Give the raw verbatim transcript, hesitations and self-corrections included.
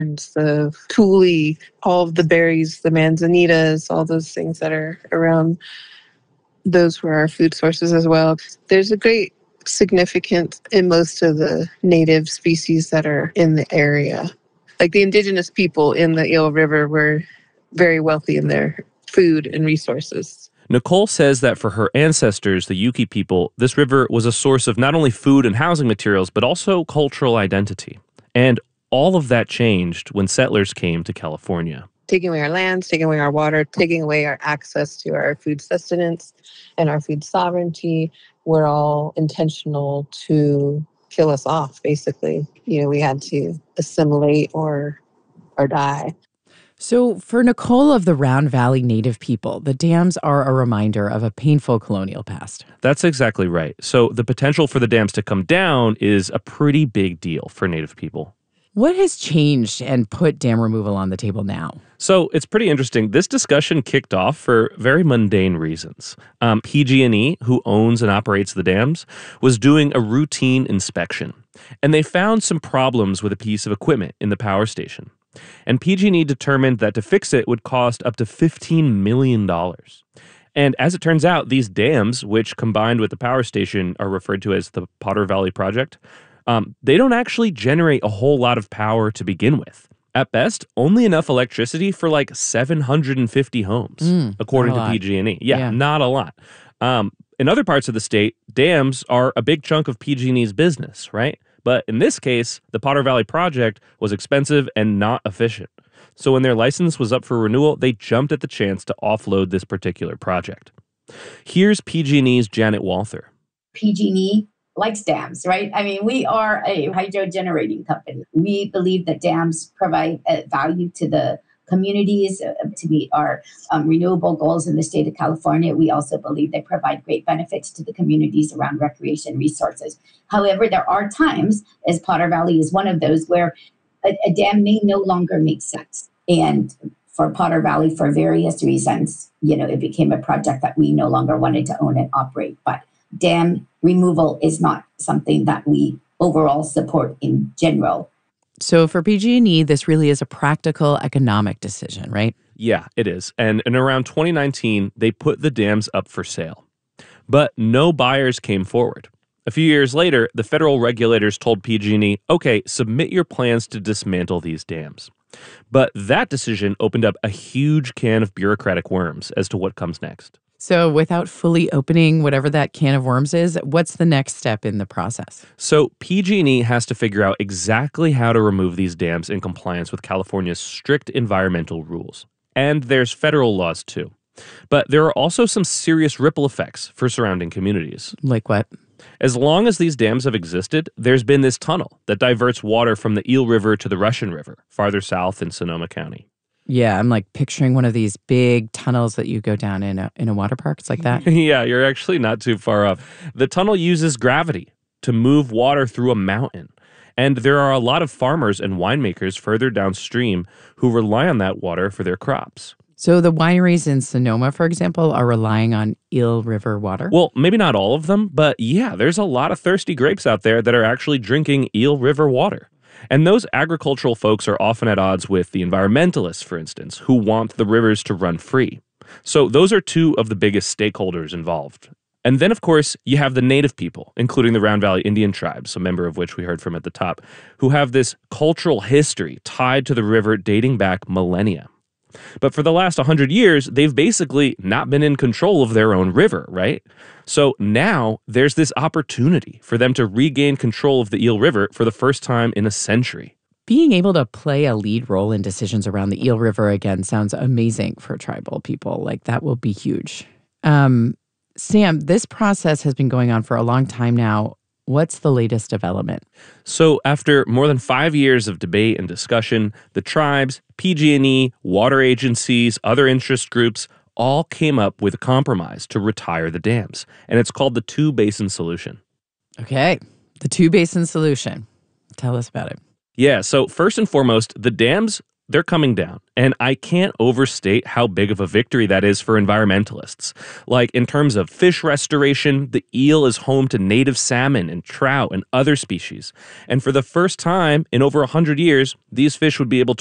the tule, all of the berries, the manzanitas, all those things that are around. Those were our food sources as well. There's a great significance in most of the native species that are in the area. Like the indigenous people in the Eel River were very wealthy in their food and resources. Nicole says that for her ancestors, the Yuki people, this river was a source of not only food and housing materials, but also cultural identity. And all of that changed when settlers came to California. Taking away our lands, taking away our water, taking away our access to our food sustenance and our food sovereignty were all intentional to kill us off, basically. You know, we had to assimilate or or die. So for Nicole of the Round Valley Native people, the dams are a reminder of a painful colonial past. That's exactly right. So the potential for the dams to come down is a pretty big deal for Native people. What has changed and put dam removal on the table now? So it's pretty interesting. This discussion kicked off for very mundane reasons. Um, P G and E, who owns and operates the dams, was doing a routine inspection, and they found some problems with a piece of equipment in the power station. And P G and E determined that to fix it would cost up to fifteen million dollars. And as it turns out, these dams, which combined with the power station are referred to as the Potter Valley Project, um, they don't actually generate a whole lot of power to begin with. At best, only enough electricity for like seven hundred fifty homes, mm, according to P G and E. Yeah, yeah, not a lot. Um, in other parts of the state, dams are a big chunk of P G and E's business, right? But in this case, the Potter Valley Project was expensive and not efficient. So when their license was up for renewal, they jumped at the chance to offload this particular project. Here's P G and E's Janet Walther. P G and E likes dams, right? I mean, we are a hydro generating company. We believe that dams provide uh, value to the communities uh, to meet our um, renewable goals in the state of California. We also believe they provide great benefits to the communities around recreation resources. However, there are times, as Potter Valley is one of those, where a, a dam may no longer make sense. And for Potter Valley, for various reasons, you know, it became a project that we no longer wanted to own and operate. But dam removal is not something that we overall support in general. So for P G and E, this really is a practical economic decision, right? Yeah, it is. And in around twenty nineteen, they put the dams up for sale. But no buyers came forward. A few years later, the federal regulators told P G and E, okay, submit your plans to dismantle these dams. But that decision opened up a huge can of bureaucratic worms as to what comes next. So without fully opening whatever that can of worms is, what's the next step in the process? So P G and E has to figure out exactly how to remove these dams in compliance with California's strict environmental rules. And there's federal laws too. But there are also some serious ripple effects for surrounding communities. Like what? As long as these dams have existed, there's been this tunnel that diverts water from the Eel River to the Russian River, farther south in Sonoma County. Yeah, I'm like picturing one of these big tunnels that you go down in a in a water park. It's like that. Yeah, you're actually not too far off. The tunnel uses gravity to move water through a mountain. And there are a lot of farmers and winemakers further downstream who rely on that water for their crops. So the wineries in Sonoma, for example, are relying on Eel River water? Well, maybe not all of them, but yeah, there's a lot of thirsty grapes out there that are actually drinking Eel River water. And those agricultural folks are often at odds with the environmentalists, for instance, who want the rivers to run free. So those are two of the biggest stakeholders involved. And then, of course, you have the native people, including the Round Valley Indian tribes, a member of which we heard from at the top, who have this cultural history tied to the river dating back millennia. But for the last one hundred years, they've basically not been in control of their own river, right? So now there's this opportunity for them to regain control of the Eel River for the first time in a century. Being able to play a lead role in decisions around the Eel River again sounds amazing for tribal people. Like, that will be huge. Um, Sam, this process has been going on for a long time now. What's the latest development? So after more than five years of debate and discussion, the tribes, P G and E, water agencies, other interest groups all came up with a compromise to retire the dams. And it's called the two-basin solution. Okay, the two-basin solution. Tell us about it. Yeah, so first and foremost, the dams, they're coming down. And I can't overstate how big of a victory that is for environmentalists. Like, in terms of fish restoration, the eel is home to native salmon and trout and other species. And for the first time in over one hundred years, these fish would be able